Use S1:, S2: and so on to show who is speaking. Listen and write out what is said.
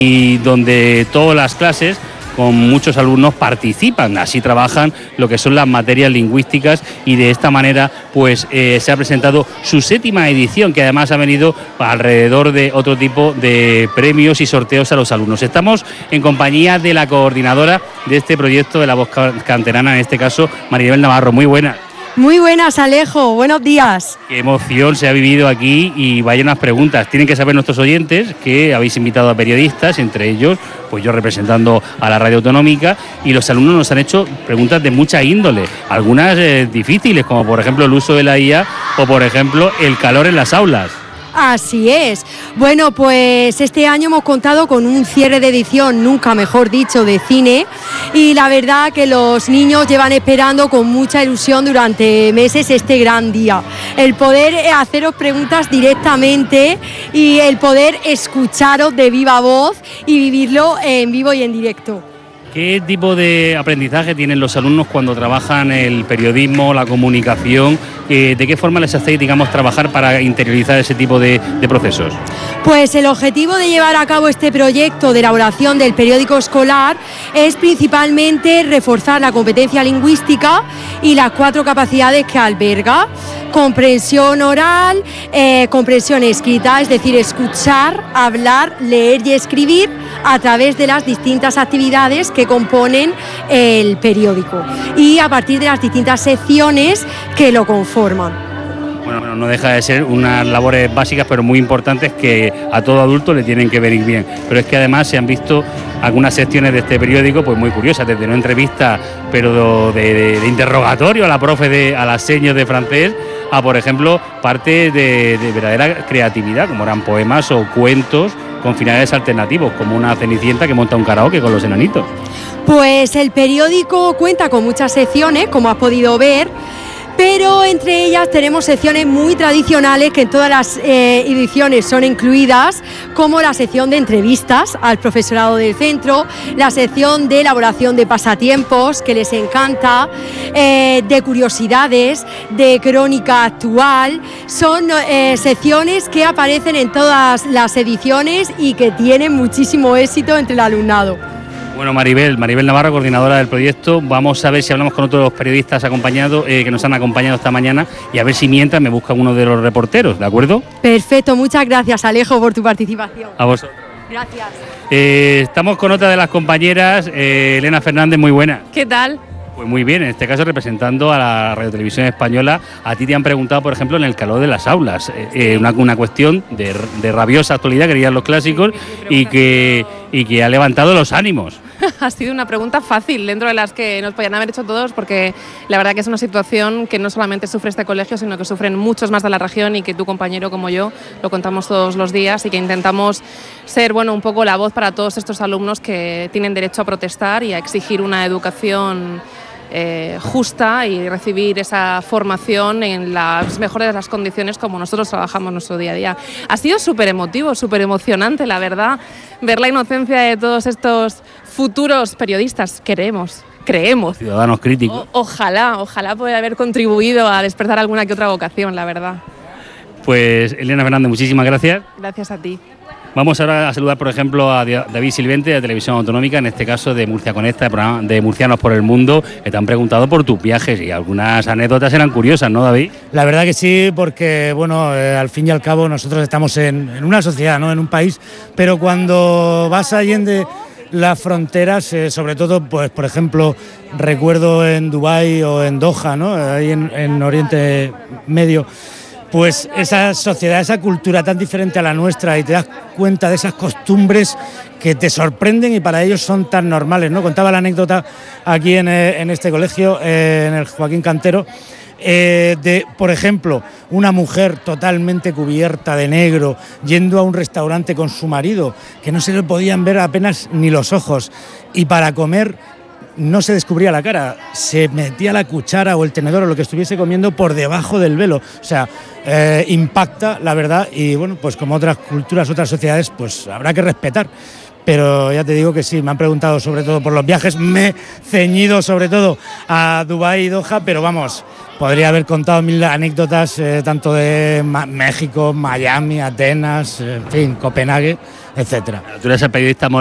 S1: y donde todas las clases con muchos alumnos participan, así trabajan lo que son las materias lingüísticas y de esta manera pues se ha presentado su 7ª edición, que además ha venido alrededor de otro tipo de premios y sorteos a los alumnos. Estamos en compañía de la coordinadora de este proyecto de la voz canterana, en este caso Maribel Navarro. Muy buena.
S2: Muy buenas, Alejo, buenos días.
S1: Qué emoción se ha vivido aquí y vaya unas preguntas. Tienen que saber nuestros oyentes que habéis invitado a periodistas, entre ellos, pues yo representando a la radio autonómica, y los alumnos nos han hecho preguntas de mucha índole, algunas difíciles, como por ejemplo el uso de la IA o por ejemplo el calor en las aulas.
S2: Así es. Bueno, pues este año hemos contado con un cierre de edición, nunca mejor dicho, de cine, y la verdad que los niños llevan esperando con mucha ilusión durante meses este gran día. El poder haceros preguntas directamente y el poder escucharos de viva voz y vivirlo en vivo y en directo.
S1: ¿Qué tipo de aprendizaje tienen los alumnos cuando trabajan el periodismo, la comunicación? ¿De qué forma les hacéis, digamos, trabajar para interiorizar ese tipo de procesos?
S2: Pues el objetivo de llevar a cabo este proyecto de elaboración del periódico escolar es principalmente reforzar la competencia lingüística y las 4 capacidades que alberga: comprensión oral, comprensión escrita, es decir, escuchar, hablar, leer y escribir a través de las distintas actividades que componen el periódico y a partir de las distintas secciones que lo conforman.
S1: Bueno, no deja de ser unas labores básicas pero muy importantes que a todo adulto le tienen que venir bien. Pero es que además se han visto algunas secciones de este periódico pues muy curiosas, desde una entrevista pero de interrogatorio a la profe a las señas de francés, a por ejemplo parte de verdadera creatividad, como eran poemas o cuentos con finales alternativos, como una Cenicienta que monta un karaoke con los enanitos.
S2: Pues el periódico cuenta con muchas secciones, como has podido ver, pero entre ellas tenemos secciones muy tradicionales que en todas las ediciones son incluidas, como la sección de entrevistas al profesorado del centro, la sección de elaboración de pasatiempos, que les encanta, de curiosidades, de crónica actual. Son secciones que aparecen en todas las ediciones y que tienen muchísimo éxito entre el alumnado.
S1: Bueno, Maribel Navarro, coordinadora del proyecto, vamos a ver si hablamos con otros periodistas que nos han acompañado esta mañana y a ver si mientras me busca uno de los reporteros, ¿de acuerdo?
S2: Perfecto, muchas gracias, Alejo, por tu participación.
S1: A vosotros.
S2: Gracias.
S1: Estamos con otra de las compañeras, Elena Fernández, muy buena.
S3: ¿Qué tal?
S1: Pues muy bien, en este caso representando a la Radio Televisión Española. A ti te han preguntado, por ejemplo, en el calor de las aulas, una cuestión de rabiosa actualidad que dirían los clásicos y que ha levantado los ánimos.
S3: Ha sido una pregunta fácil, dentro de las que nos podían haber hecho todos, porque la verdad que es una situación que no solamente sufre este colegio, sino que sufren muchos más de la región y que tu compañero como yo lo contamos todos los días y que intentamos ser, bueno, un poco la voz para todos estos alumnos que tienen derecho a protestar y a exigir una educación justa y recibir esa formación en las mejores de las condiciones como nosotros trabajamos nuestro día a día. Ha sido súper emotivo, súper emocionante, la verdad, ver la inocencia de todos estos futuros periodistas. Creemos.
S1: Ciudadanos críticos.
S3: Ojalá pueda haber contribuido a despertar alguna que otra vocación, la verdad.
S1: Pues Elena Fernández, muchísimas gracias.
S3: Gracias a ti.
S1: Vamos ahora a saludar, por ejemplo, a David Silvente, de Televisión Autonómica, en este caso de Murcia Conecta, el programa de Murcianos por el Mundo, que te han preguntado por tus viajes y algunas anécdotas eran curiosas, ¿no, David?
S4: La verdad que sí, porque, bueno, al fin y al cabo nosotros estamos en una sociedad, ¿no?, en un país, pero cuando vas allende las fronteras, sobre todo, pues, por ejemplo, recuerdo en Dubái o en Doha, ¿no?, ahí en Oriente Medio, pues esa sociedad, esa cultura tan diferente a la nuestra, y te das cuenta de esas costumbres que te sorprenden y para ellos son tan normales, ¿no? Contaba la anécdota aquí en este colegio, en el Joaquín Cantero, de, por ejemplo, una mujer totalmente cubierta de negro yendo a un restaurante con su marido, que no se le podían ver apenas ni los ojos, y para comer no se descubría la cara, se metía la cuchara o el tenedor o lo que estuviese comiendo por debajo del velo. O sea, impacta, la verdad, y bueno, pues como otras culturas, otras sociedades, pues habrá que respetar. pero ya te digo que sí, me han preguntado sobre todo por los viajes, me he ceñido sobre todo a Dubái y Doha, pero vamos, podría haber contado 1000 anécdotas tanto de México, Miami, Atenas, en fin, Copenhague, etcétera.
S1: Tú eres el periodista